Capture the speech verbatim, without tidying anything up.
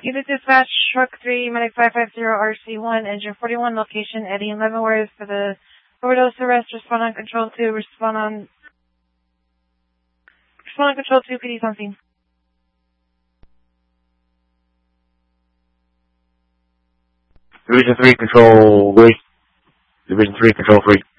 Unit dispatch, truck three, medic five five zero, R C one, engine forty-one, location Eddie and Leavenworth for the overdose arrest. Respond on control two, respond on, respond on control two, P D's on scene. Division three, control three. Division three, control three.